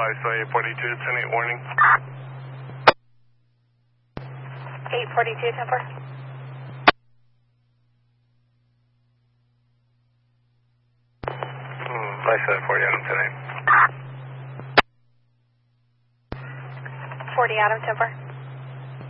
sorry, 842, it's an 8 warning. 842, Temper. I said 40 Adam 10-8. 40 Adam, Temper.